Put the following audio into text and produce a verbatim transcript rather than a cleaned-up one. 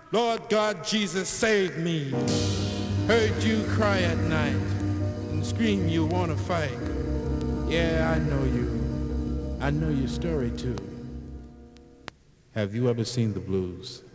Lord God, Jesus, save me. Heard you cry at night and scream you want to fight. Yeah, I know you. I know your story too. Have you ever seen the blues?